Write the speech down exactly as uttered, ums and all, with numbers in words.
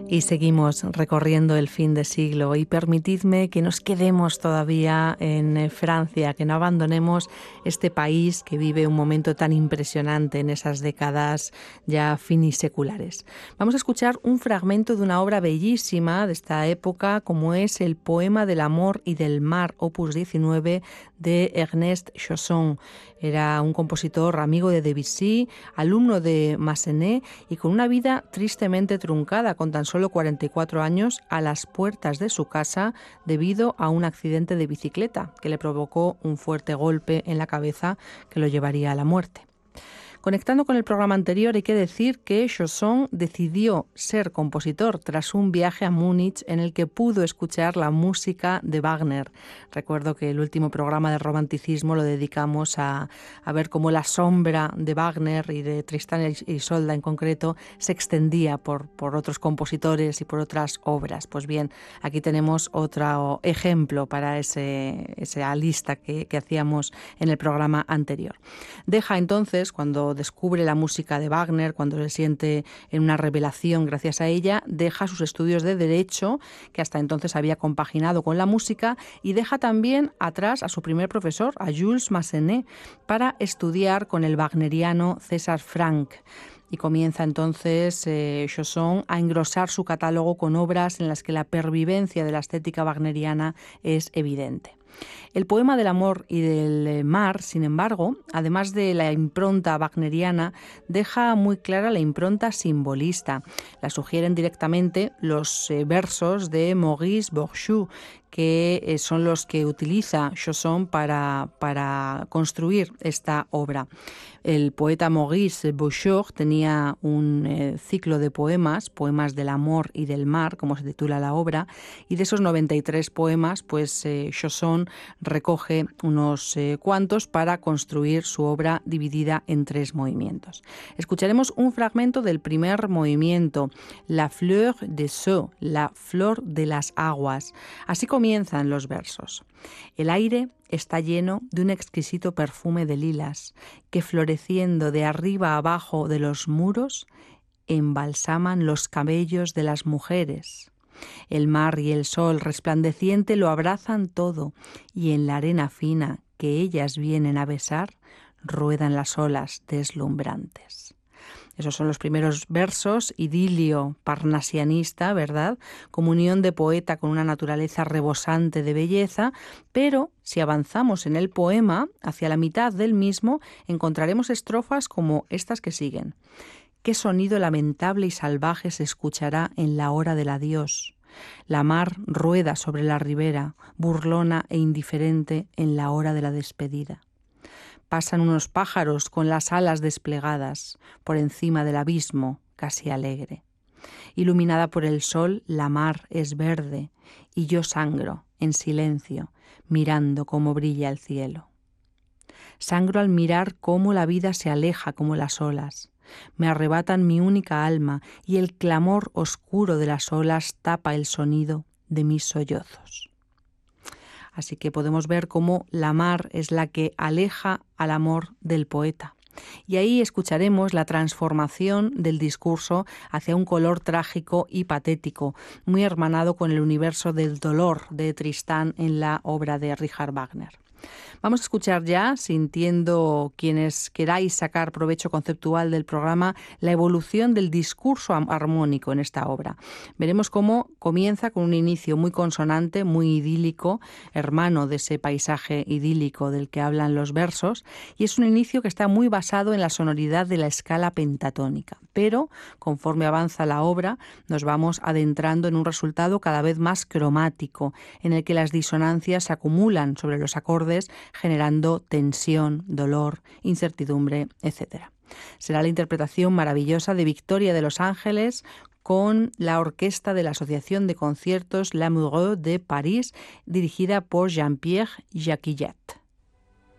Y seguimos recorriendo el fin de siglo y permitidme que nos quedemos todavía en Francia, que no abandonemos este país que vive un momento tan impresionante en esas décadas ya finiseculares. Vamos a escuchar un fragmento de una obra bellísima de esta época, como es el Poema del amor y del mar, opus diecinueve, de Ernest Chausson. Era un compositor amigo de Debussy, alumno de Massenet y con una vida tristemente truncada, con tan solo cuarenta y cuatro años, a las puertas de su casa debido a un accidente de bicicleta que le provocó un fuerte golpe en la cabeza que lo llevaría a la muerte. Conectando con el programa anterior, hay que decir que Chausson decidió ser compositor tras un viaje a Múnich en el que pudo escuchar la música de Wagner. Recuerdo que el último programa de romanticismo lo dedicamos a, a ver cómo la sombra de Wagner y de Tristán y Isolda en concreto se extendía por, por otros compositores y por otras obras. Pues bien, aquí tenemos otro ejemplo para ese, esa lista que, que hacíamos en el programa anterior. Deja entonces, cuando descubre la música de Wagner, cuando se siente en una revelación gracias a ella, deja sus estudios de Derecho, que hasta entonces había compaginado con la música, y deja también atrás a su primer profesor, a Jules Massenet, para estudiar con el wagneriano César Franck. Y comienza entonces eh, Chausson a engrosar su catálogo con obras en las que la pervivencia de la estética wagneriana es evidente. El Poema del amor y del mar, sin embargo, además de la impronta wagneriana, deja muy clara la impronta simbolista. La sugieren directamente los eh, versos de Maurice Bourgeois, que eh, son los que utiliza Chausson para, para construir esta obra. El poeta Maurice Bourgeois tenía un eh, ciclo de poemas, poemas del amor y del mar, como se titula la obra, y de esos noventa y tres poemas, pues eh, Chausson recoge unos eh, cuantos para construir su obra dividida en tres movimientos. Escucharemos un fragmento del primer movimiento, La fleur des eaux, la flor de las aguas. Así comienzan los versos. El aire está lleno de un exquisito perfume de lilas que, floreciendo de arriba a abajo de los muros, embalsaman los cabellos de las mujeres. El mar y el sol resplandeciente lo abrazan todo, y en la arena fina que ellas vienen a besar, ruedan las olas deslumbrantes. Esos son los primeros versos, idilio parnasianista, ¿verdad? Comunión de poeta con una naturaleza rebosante de belleza, pero si avanzamos en el poema, hacia la mitad del mismo, encontraremos estrofas como estas que siguen. ¿Qué sonido lamentable y salvaje se escuchará en la hora del adiós? La mar rueda sobre la ribera, burlona e indiferente en la hora de la despedida. Pasan unos pájaros con las alas desplegadas por encima del abismo, casi alegre. Iluminada por el sol, la mar es verde y yo sangro en silencio, mirando cómo brilla el cielo. Sangro al mirar cómo la vida se aleja como las olas. Me arrebatan mi única alma y el clamor oscuro de las olas tapa el sonido de mis sollozos. Así que podemos ver cómo la mar es la que aleja al amor del poeta. Y ahí escucharemos la transformación del discurso hacia un color trágico y patético, muy hermanado con el universo del dolor de Tristán en la obra de Richard Wagner. Vamos a escuchar ya, sintiendo quienes queráis sacar provecho conceptual del programa, la evolución del discurso armónico en esta obra. Veremos cómo comienza con un inicio muy consonante, muy idílico, hermano de ese paisaje idílico del que hablan los versos, y es un inicio que está muy basado en la sonoridad de la escala pentatónica. Pero, conforme avanza la obra, nos vamos adentrando en un resultado cada vez más cromático, en el que las disonancias se acumulan sobre los acordes, generando tensión, dolor, incertidumbre, etcétera. Será la interpretación maravillosa de Victoria de Los Ángeles con la orquesta de la Asociación de Conciertos L'Amoureux de París, dirigida por Jean-Pierre Jacquillat.